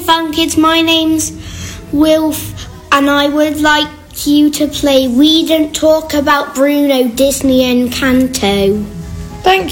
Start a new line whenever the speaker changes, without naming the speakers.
Fun Kids. My name's Wilf, and I would like you to play We Don't Talk About Bruno, Disney Encanto.
Thank